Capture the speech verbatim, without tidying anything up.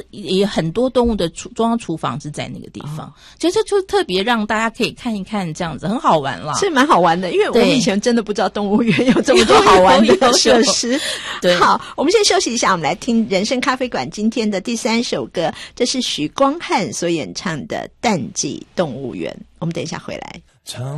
也很多动物的厨中央厨房是在那个地方，哦、其实就特别让大家可以看一看，这样子很好玩啦， 是蛮好玩的。因为我们以前真的不知道动物园有这么多好玩的设施。 对， 好，我们先休息一下，我们来听人生咖啡馆今天的第三首歌，这是许光汉所演唱的《淡季动物园》。我们等一下回来。